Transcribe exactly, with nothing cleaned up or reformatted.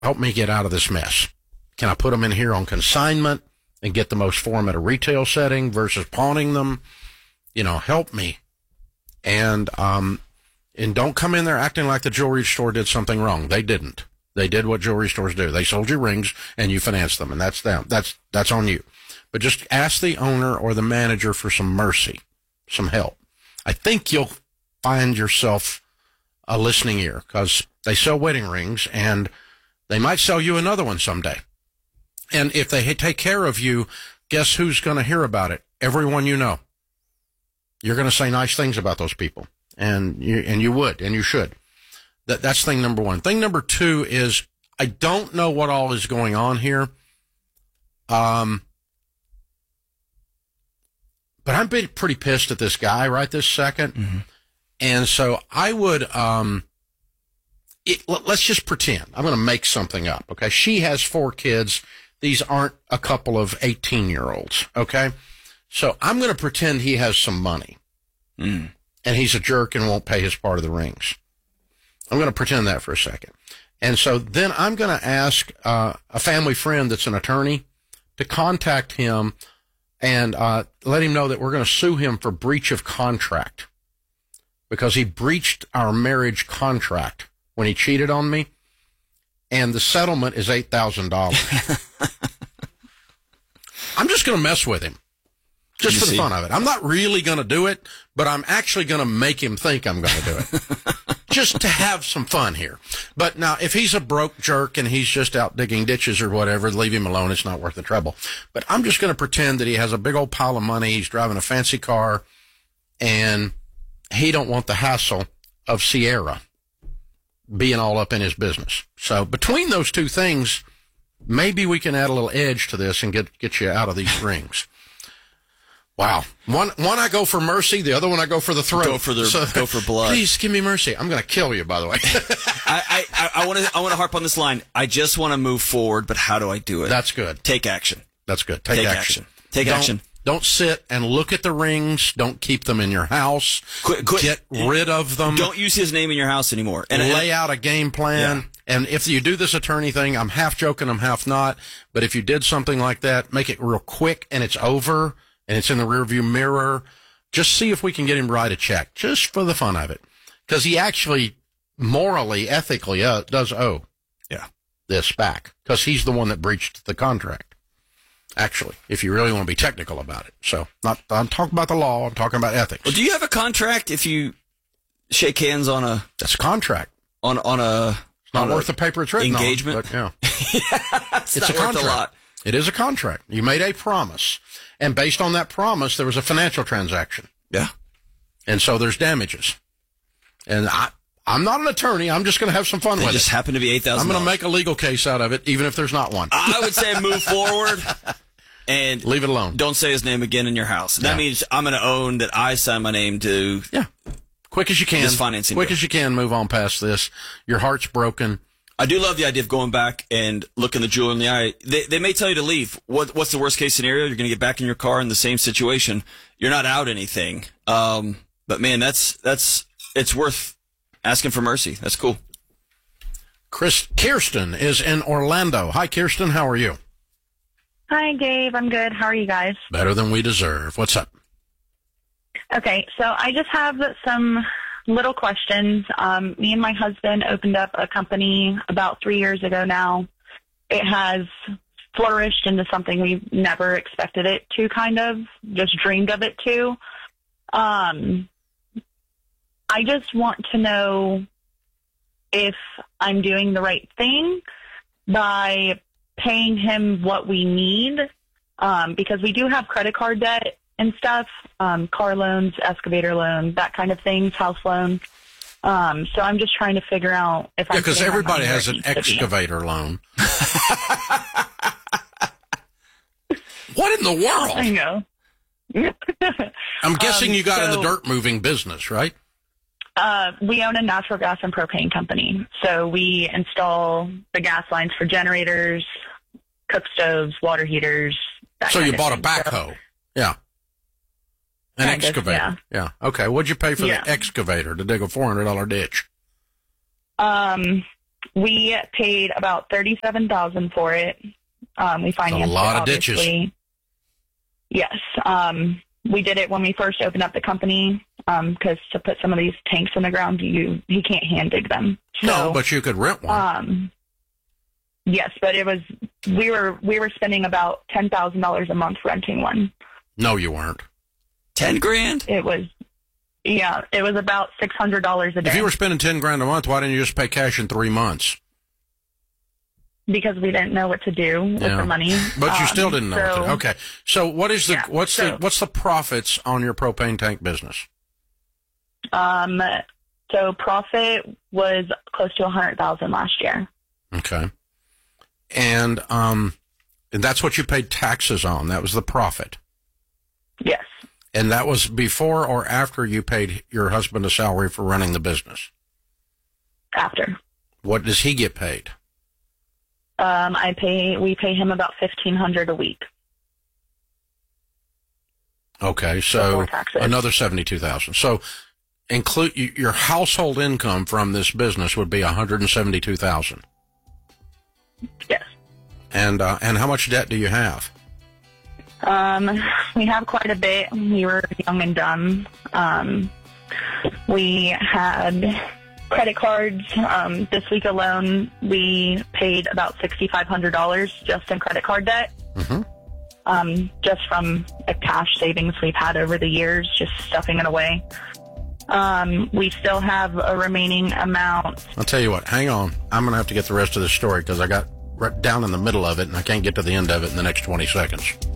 help me get out of this mess. Can I put them in here on consignment and get the most for them at a retail setting versus pawning them? You know, help me. And, um, and don't come in there acting like the jewelry store did something wrong. They didn't. They did what jewelry stores do. They sold you rings and you financed them, and that's them. That's, that's on you. But just ask the owner or the manager for some mercy, some help. I think you'll find yourself a listening ear, because they sell wedding rings and they might sell you another one someday. And if they take care of you, guess who's going to hear about it? Everyone you know. You're going to say nice things about those people, and you, and you would, and you should. That, that's thing number one. Thing number two is, I don't know what all is going on here. Um, but I'm pretty pissed at this guy right this second. Mm-hmm. And so I would, um, it, let's just pretend. I'm going to make something up, okay? She has four kids. These aren't a couple of eighteen-year-olds, okay? So I'm going to pretend he has some money, mm. and he's a jerk and won't pay his part of the rings. I'm going to pretend that for a second. And so then I'm going to ask uh, a family friend that's an attorney to contact him and uh, let him know that we're going to sue him for breach of contract, because he breached our marriage contract when he cheated on me, and the settlement is eight thousand dollars. I'm just going to mess with him, just for the fun of it. I'm not really going to do it, but I'm actually going to make him think I'm going to do it, just to have some fun here. But now, if he's a broke jerk and he's just out digging ditches or whatever, leave him alone. It's not worth the trouble. But I'm just going to pretend that he has a big old pile of money. He's driving a fancy car, and he don't want the hassle of Sierra being all up in his business. So between those two things, maybe we can add a little edge to this and get get you out of these rings. Wow. One one I go for mercy, the other one I go for the throat. Go for the so, go for blood. Please give me mercy. I'm going to kill you, by the way. I I want to I want to harp on this line. I just want to move forward, but how do I do it? That's good. Take action. That's good. Take, Take action. action. Take don't, action. Don't sit and look at the rings. Don't keep them in your house. Quit, quit. Get rid of them. Don't use his name in your house anymore. And lay out a game plan. Yeah. And if you do this attorney thing, I'm half joking, I'm half not. But if you did something like that, make it real quick and it's over and it's in the rearview mirror. Just see if we can get him to write a check, just for the fun of it, because he actually morally, ethically uh, does owe yeah this back, because he's the one that breached the contract. Actually, if you really want to be technical about it. So, not, I'm talking about the law, I'm talking about ethics. Well, do you have a contract if you shake hands on a... That's a contract. On, on a... It's not on worth the paper it's written engagement? on. But, yeah. yeah, it's it's not a worth contract. a lot. It is a contract. You made a promise. And based on that promise, there was a financial transaction. Yeah. And so there's damages. And I... I'm not an attorney. I'm just going to have some fun they with it. It just happened to be eight thousand dollars. I'm going to make a legal case out of it, even if there's not one. I would say move forward and leave it alone. Don't say his name again in your house. That yeah. means I'm going to own that I sign my name to. Yeah. Quick as you can. This financing Quick deal. as you can. Move on past this. Your heart's broken. I do love the idea of going back and looking the jeweler in the eye. They, they may tell you to leave. What, what's the worst case scenario? You're going to get back in your car in the same situation. You're not out anything. Um, but man, that's, that's, it's worth asking for mercy. That's cool. Chris, Kirsten is in Orlando. Hi, Kirsten. How are you? Hi, Gabe. I'm good. How are you guys? Better than we deserve. What's up? Okay, so I just have some little questions. Um, me and my husband opened up a company about three years ago now. It has flourished into something we never expected it to, kind of, just dreamed of it to. Um, I just want to know if I'm doing the right thing by paying him what we need, um, because we do have credit card debt and stuff, um, car loans, excavator loan, that kind of things, house loan. Um, so I'm just trying to figure out if yeah, I'm... because everybody has an excavator loan. What in the world? I know. I'm guessing um, you got so, in the dirt moving business, right? Uh, we own a natural gas and propane company. So we install the gas lines for generators, cook stoves, water heaters. That so kind you of bought thing. a backhoe. So, yeah. An kind of, excavator. yeah. yeah. Okay. What'd you pay for yeah. the excavator to dig a four hundred dollars ditch? Um, we paid about thirty-seven thousand for it. Um, we financed a lot it, of ditches. obviously. Yes. Um, we did it when we first opened up the company, um, cause to put some of these tanks in the ground, you, you can't hand dig them. So, No, but you could rent one. um, yes, but it was, we were, we were spending about ten thousand dollars a month renting one. No, you weren't. Ten grand? It was, yeah, it was about six hundred dollars a day. If you were spending ten grand a month, why didn't you just pay cash in three months? Because we didn't know what to do with Yeah. the money. But you Um, still didn't know. so- what to do. Okay. So what is the Yeah, what's so- the what's the profits on your propane tank business? Um, so profit was close to a hundred thousand last year. Okay. And um and that's what you paid taxes on. That was the profit. Yes. And that was before or after you paid your husband a salary for running the business? After. What does he get paid? Um, I pay, we pay him about fifteen hundred a week. Okay, so Before taxes. another seventy-two thousand. So include your household income from this business would be one hundred seventy-two thousand. Yes. And uh, and how much debt do you have? Um, we have quite a bit. We were young and dumb. Um, we had credit cards. Um, this week alone, we paid about sixty-five hundred dollars just in credit card debt. Mm-hmm. Um, just from a cash savings we've had over the years, just stuffing it away. Um, we still have a remaining amount. I'll tell you what, hang on. I'm going to have to get the rest of this story because I got right down in the middle of it and I can't get to the end of it in the next twenty seconds.